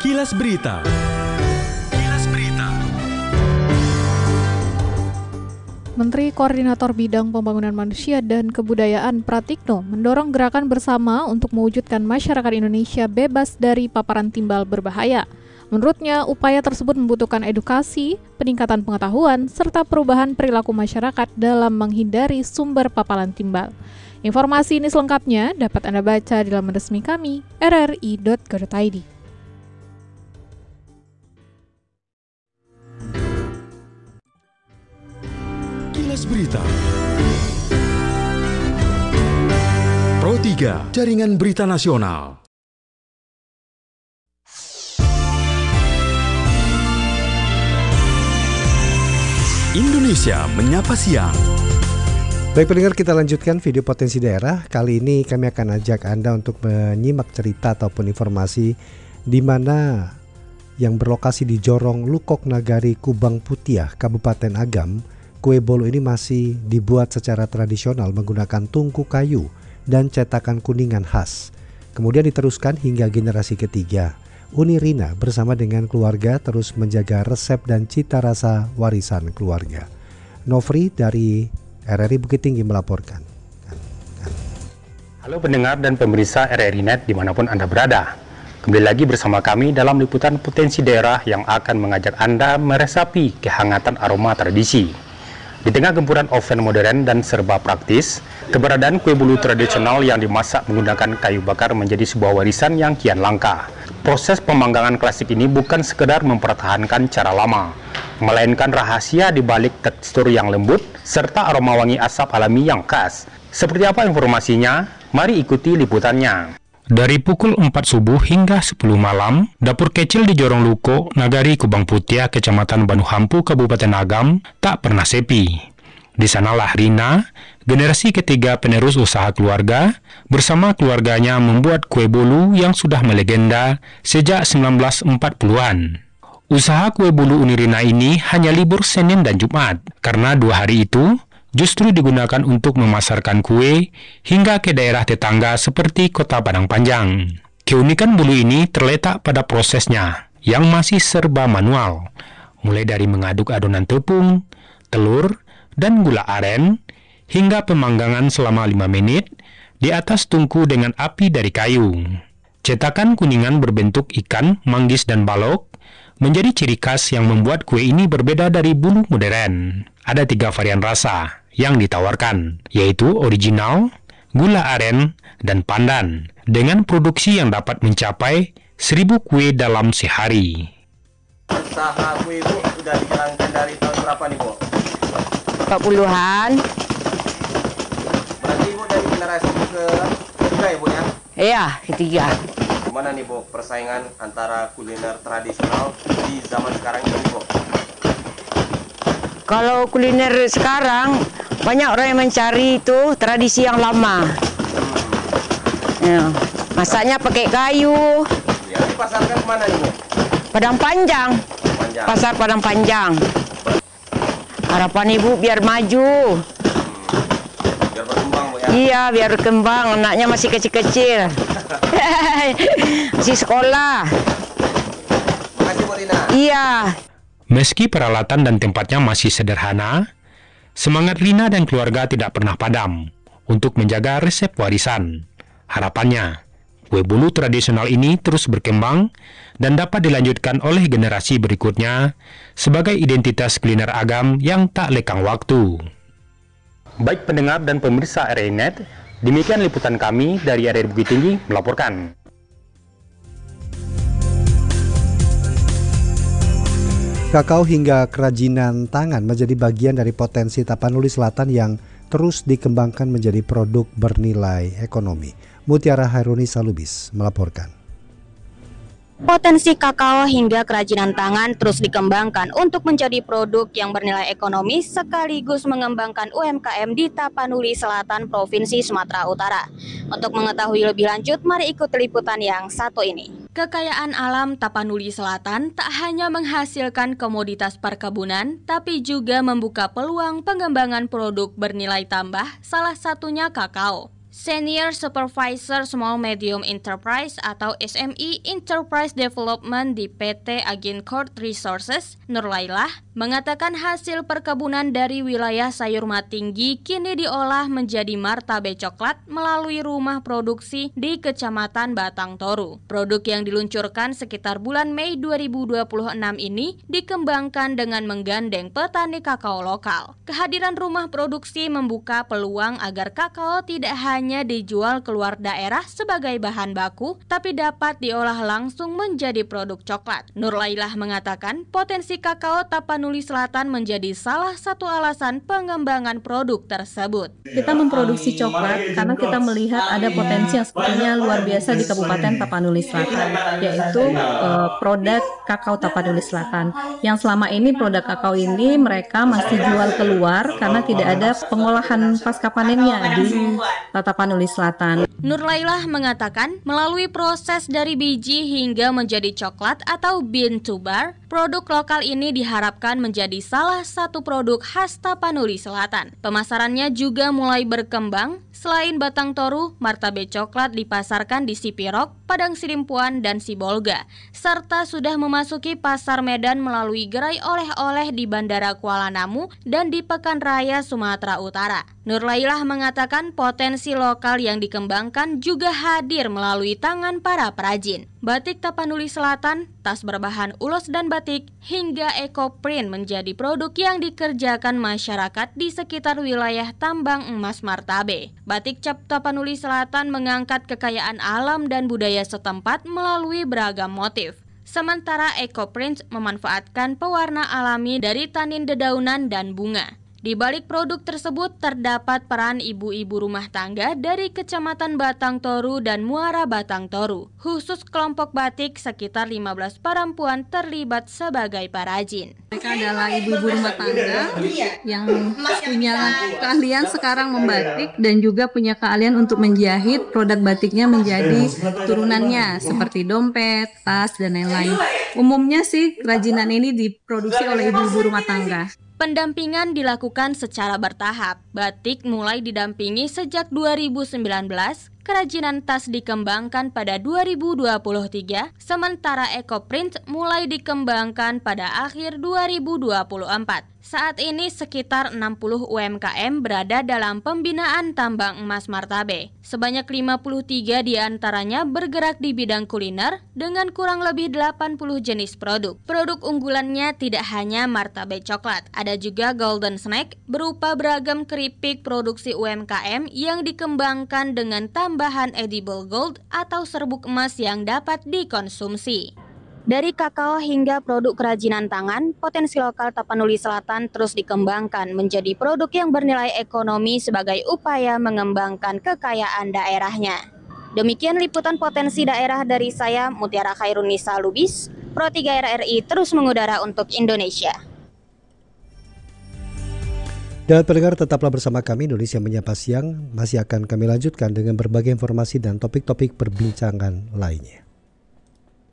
Kilas Berita. Kilas Berita. Menteri Koordinator Bidang Pembangunan Manusia dan Kebudayaan Pratikno mendorong gerakan bersama untuk mewujudkan masyarakat Indonesia bebas dari paparan timbal berbahaya. Menurutnya, upaya tersebut membutuhkan edukasi, peningkatan pengetahuan, serta perubahan perilaku masyarakat dalam menghindari sumber paparan timbal. Informasi ini selengkapnya dapat Anda baca di laman resmi kami, rri.go.id. Kilas Berita. Pro 3, Jaringan Berita Nasional. Indonesia Menyapa Siang. Baik pendengar, kita lanjutkan video potensi daerah. Kali ini kami akan ajak Anda untuk menyimak cerita ataupun informasi di mana yang berlokasi di Jorong Lukok Nagari Kubang Putiah, Kabupaten Agam. Kue bolu ini masih dibuat secara tradisional menggunakan tungku kayu dan cetakan kuningan khas. Kemudian diteruskan hingga generasi ketiga. Uni Rina bersama dengan keluarga terus menjaga resep dan cita rasa warisan keluarga. Nofri dari RRI Bukit Tinggi melaporkan. Halo pendengar dan pemirsa RRI Net dimanapun Anda berada. Kembali lagi bersama kami dalam liputan potensi daerah yang akan mengajak Anda meresapi kehangatan aroma tradisi. Di tengah gempuran oven modern dan serba praktis, keberadaan kue bolu tradisional yang dimasak menggunakan kayu bakar menjadi sebuah warisan yang kian langka. Proses pemanggangan klasik ini bukan sekedar mempertahankan cara lama, melainkan rahasia di balik tekstur yang lembut serta aroma wangi asap alami yang khas. Seperti apa informasinya? Mari ikuti liputannya. Dari pukul 4 subuh hingga 10 malam, dapur kecil di Jorong Luko, Nagari Kubang Putiah, Kecamatan Banu Hampu, Kabupaten Agam, tak pernah sepi. Di sanalah Rina, generasi ketiga penerus usaha keluarga, bersama keluarganya membuat kue bolu yang sudah melegenda sejak 1940-an. Usaha kue bolu Uni Rina ini hanya libur Senin dan Jumat, karena 2 hari itu justru digunakan untuk memasarkan kue hingga ke daerah tetangga seperti Kota Padang Panjang. Keunikan bolu ini terletak pada prosesnya yang masih serba manual, mulai dari mengaduk adonan tepung, telur, dan gula aren, hingga pemanggangan selama 5 menit di atas tungku dengan api dari kayu. Cetakan kuningan berbentuk ikan, manggis, dan balok menjadi ciri khas yang membuat kue ini berbeda dari bolu modern. Ada 3 varian rasa yang ditawarkan, yaitu original, gula aren, dan pandan, dengan produksi yang dapat mencapai 1000 kue dalam sehari. Usaha kue Ibu sudah dijalankan dari tahun berapa nih Bu? 40-an. Berarti Ibu dari generasi ketiga ya Bu ya? Iya, ketiga. Gimana nih Bu persaingan antara kuliner tradisional di zaman sekarang ini Bu? Kalau kuliner sekarang, banyak orang yang mencari itu tradisi yang lama. Ya, masaknya pakai kayu. Ya, dipasarkan kemana nih Bu? Padang Panjang. Pasar Padang Panjang. Harapan Ibu biar maju. Biar berkembang Bu ya? Iya, biar berkembang. Anaknya masih kecil-kecil. Masih sekolah. Makasih Bu Rina. Iya. Meski peralatan dan tempatnya masih sederhana, semangat Rina dan keluarga tidak pernah padam untuk menjaga resep warisan. Harapannya, kue bolu tradisional ini terus berkembang dan dapat dilanjutkan oleh generasi berikutnya sebagai identitas kuliner Agam yang tak lekang waktu. Baik pendengar dan pemirsa RRI Net, demikian liputan kami dari RRI Bukit Tinggi melaporkan. Kakao hingga kerajinan tangan menjadi bagian dari potensi Tapanuli Selatan yang terus dikembangkan menjadi produk bernilai ekonomi. Mutiara Hairuni Salubis melaporkan. Potensi kakao hingga kerajinan tangan terus dikembangkan untuk menjadi produk yang bernilai ekonomi sekaligus mengembangkan UMKM di Tapanuli Selatan, Provinsi Sumatera Utara. Untuk mengetahui lebih lanjut, mari ikuti liputan yang satu ini. Kekayaan alam Tapanuli Selatan tak hanya menghasilkan komoditas perkebunan, tapi juga membuka peluang pengembangan produk bernilai tambah, salah satunya kakao. Senior Supervisor Small Medium Enterprise atau SME Enterprise Development di PT Agincourt Resources, Nurlailah, mengatakan hasil perkebunan dari wilayah Sayurma Tinggi kini diolah menjadi martabak coklat melalui rumah produksi di Kecamatan Batang Toru. Produk yang diluncurkan sekitar bulan Mei 2026 ini dikembangkan dengan menggandeng petani kakao lokal. Kehadiran rumah produksi membuka peluang agar kakao tidak hanya dijual keluar daerah sebagai bahan baku, tapi dapat diolah langsung menjadi produk coklat. Nurlailah mengatakan potensi kakao Tapanuli Selatan menjadi salah satu alasan pengembangan produk tersebut. Kita memproduksi coklat karena kita melihat ada potensi yang sepertinya luar biasa di Kabupaten Tapanuli Selatan, yaitu produk kakao Tapanuli Selatan. Yang selama ini produk kakao ini mereka masih jual keluar karena tidak ada pengolahan pasca panennya di Tapanuli Selatan. Nurlailah mengatakan melalui proses dari biji hingga menjadi coklat atau bean to bar, produk lokal ini diharapkan menjadi salah satu produk khas Tapanuli Selatan. Pemasarannya juga mulai berkembang. Selain Batang Toru, martabak coklat dipasarkan di Sipirok, Padang Sidimpuan, dan Sibolga, serta sudah memasuki pasar Medan melalui gerai oleh-oleh di Bandara Kuala Namu dan di Pekanraya, Sumatera Utara. Nurlailah mengatakan potensi lokal yang dikembangkan juga hadir melalui tangan para perajin. Batik Tapanuli Selatan, tas berbahan ulos dan batik, hingga ekoprint menjadi produk yang dikerjakan masyarakat di sekitar wilayah tambang emas Martabe. Batik cap Tapanuli Selatan mengangkat kekayaan alam dan budaya setempat melalui beragam motif. Sementara ekoprint memanfaatkan pewarna alami dari tanin dedaunan dan bunga. Di balik produk tersebut terdapat peran ibu-ibu rumah tangga dari Kecamatan Batang Toru dan Muara Batang Toru. Khusus kelompok batik, sekitar 15 perempuan terlibat sebagai perajin. Mereka adalah ibu-ibu rumah tangga yang punya keahlian sekarang membatik dan juga punya keahlian untuk menjahit produk batiknya menjadi turunannya seperti dompet, tas, dan lain-lain. Umumnya sih kerajinan ini diproduksi oleh ibu-ibu rumah tangga. Pendampingan dilakukan secara bertahap. Batik mulai didampingi sejak 2019, kerajinan tas dikembangkan pada 2023, sementara ekoprint mulai dikembangkan pada akhir 2024. Saat ini sekitar 60 UMKM berada dalam pembinaan tambang emas Martabe. Sebanyak 53 diantaranya bergerak di bidang kuliner dengan kurang lebih 80 jenis produk. Produk unggulannya tidak hanya martabak coklat, ada juga golden snack berupa beragam keripik produksi UMKM yang dikembangkan dengan tambahan edible gold atau serbuk emas yang dapat dikonsumsi. Dari kakao hingga produk kerajinan tangan, potensi lokal Tapanuli Selatan terus dikembangkan menjadi produk yang bernilai ekonomi sebagai upaya mengembangkan kekayaan daerahnya. Demikian liputan potensi daerah dari saya, Mutiara Khairunisa Lubis, Pro 3 RRI terus mengudara untuk Indonesia. Dan pendengar, tetaplah bersama kami. Indonesia Menyapa Siang masih akan kami lanjutkan dengan berbagai informasi dan topik-topik perbincangan lainnya.